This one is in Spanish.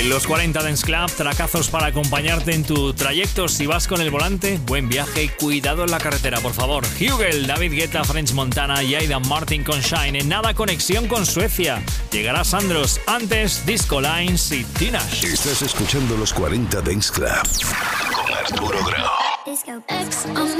Los 40 Dance Club, tracazos para acompañarte en tu trayecto. Si vas con el volante, buen viaje y cuidado en la carretera, por favor. Hugel, David Guetta, French Montana y Aidan Martin con Shine. En nada, conexión con Suecia. Llegará Sandros, antes Disco Lines y Tinashe. Estás escuchando los 40 Dance Club con Arturo Grau.